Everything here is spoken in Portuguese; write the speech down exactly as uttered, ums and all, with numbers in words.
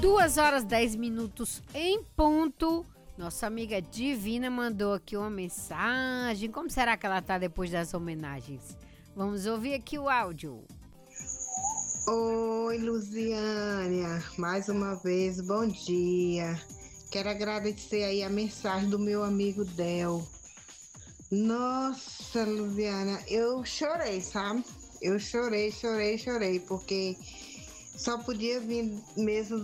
Duas horas dez minutos em ponto. Nossa amiga Divina mandou aqui uma mensagem. Como será que ela tá depois das homenagens? Vamos ouvir aqui o áudio. Oi, Luziânia. Mais uma vez, bom dia. Quero agradecer aí a mensagem do meu amigo Del. Nossa, Luziana, eu chorei, sabe? Eu chorei, chorei, chorei, porque só podia vir mesmo